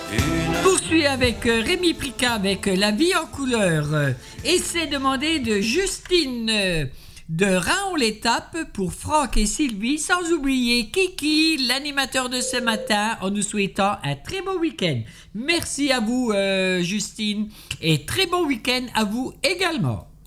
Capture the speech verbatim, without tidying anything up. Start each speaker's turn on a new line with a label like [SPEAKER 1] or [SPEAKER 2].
[SPEAKER 1] Poursuit avec euh, Rémi Prica avec euh, La vie en couleur. Euh, Et c'est demandé de Justine euh, de Raon-l'Étape pour Franck et Sylvie, sans oublier Kiki, l'animateur de ce matin, en nous souhaitant un très bon week-end. Merci à vous, euh, Justine, et très bon week-end à vous également.